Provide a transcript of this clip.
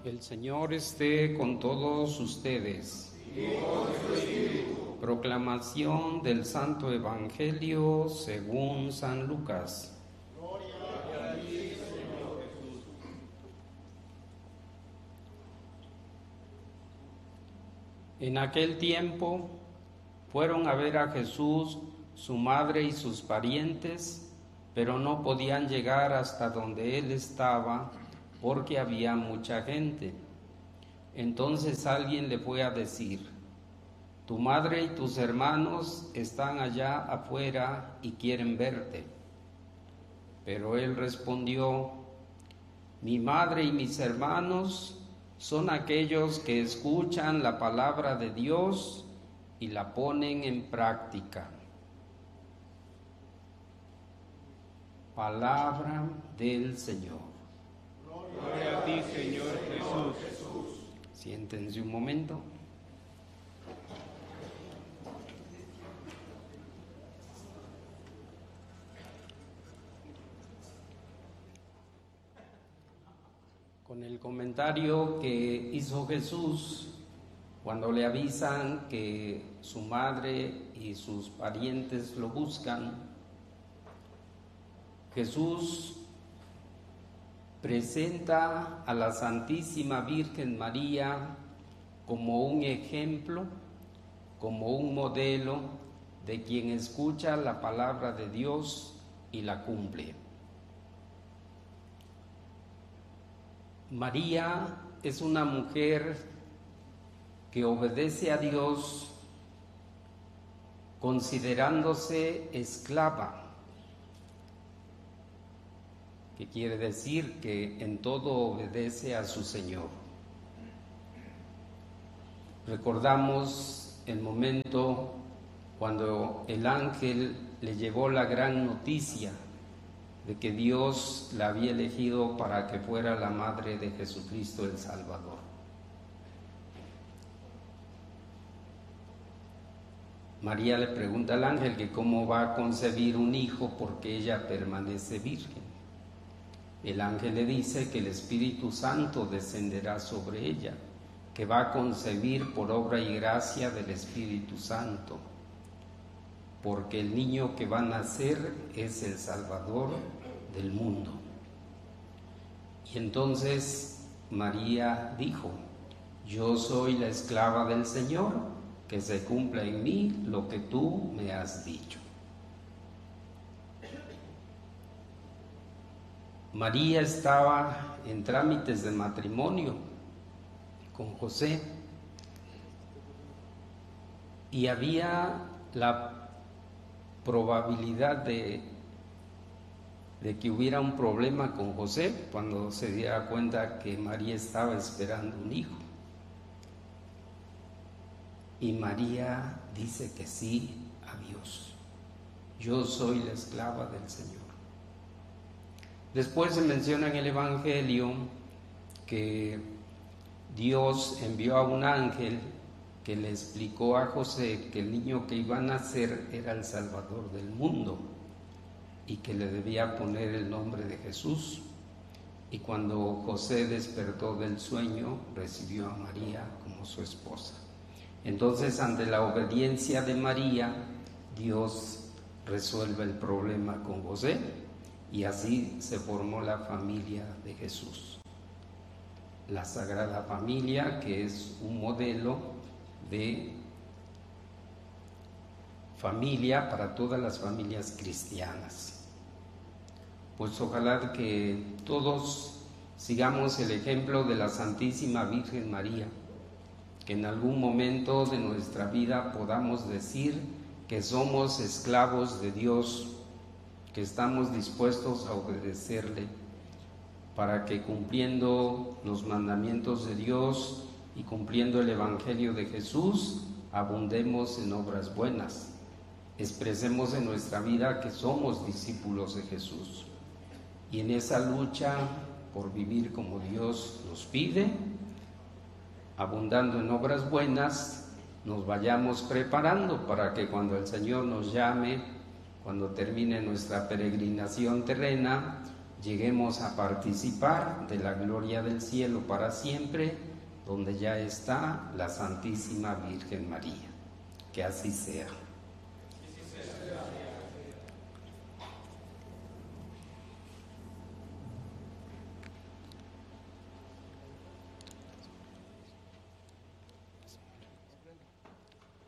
El Señor esté con todos ustedes. Y con su espíritu. Proclamación del Santo Evangelio según San Lucas. Gloria a ti, Señor Jesús. En aquel tiempo fueron a ver a Jesús, su madre y sus parientes, pero no podían llegar hasta donde él estaba porque había mucha gente. Entonces alguien le fue a decir: tu madre y tus hermanos están allá afuera y quieren verte. Pero él respondió: mi madre y mis hermanos son aquellos que escuchan la palabra de Dios y la ponen en práctica. Palabra del Señor. Gloria a ti, Señor Jesús. Siéntense un momento. Con el comentario que hizo Jesús cuando le avisan que su madre y sus parientes lo buscan, Jesús presenta a la Santísima Virgen María como un ejemplo, como un modelo de quien escucha la palabra de Dios y la cumple. María es una mujer que obedece a Dios considerándose esclava, que quiere decir que en todo obedece a su Señor. Recordamos el momento cuando el ángel le llevó la gran noticia de que Dios la había elegido para que fuera la madre de Jesucristo el Salvador. María le pregunta al ángel que cómo va a concebir un hijo porque ella permanece virgen. El ángel le dice que el Espíritu Santo descenderá sobre ella, que va a concebir por obra y gracia del Espíritu Santo, porque el niño que va a nacer es el Salvador del mundo. Y entonces María dijo: yo soy la esclava del Señor, que se cumpla en mí lo que tú me has dicho. María estaba en trámites de matrimonio con José y había la probabilidad de que hubiera un problema con José cuando se diera cuenta que María estaba esperando un hijo. Y María dice que sí a Dios. Yo soy la esclava del Señor. Después se menciona en el Evangelio que Dios envió a un ángel que le explicó a José que el niño que iba a nacer era el Salvador del mundo y que le debía poner el nombre de Jesús. Y cuando José despertó del sueño, recibió a María como su esposa. Entonces, ante la obediencia de María, Dios resuelve el problema con José. Y así se formó la familia de Jesús, la Sagrada Familia, que es un modelo de familia para todas las familias cristianas. Pues ojalá que todos sigamos el ejemplo de la Santísima Virgen María, que en algún momento de nuestra vida podamos decir que somos esclavos de Dios, que estamos dispuestos a obedecerle, para que cumpliendo los mandamientos de Dios y cumpliendo el Evangelio de Jesús, abundemos en obras buenas, expresemos en nuestra vida que somos discípulos de Jesús. Y en esa lucha por vivir como Dios nos pide, abundando en obras buenas, nos vayamos preparando para que cuando el Señor nos llame, cuando termine nuestra peregrinación terrena, lleguemos a participar de la gloria del cielo para siempre, donde ya está la Santísima Virgen María. Que así sea.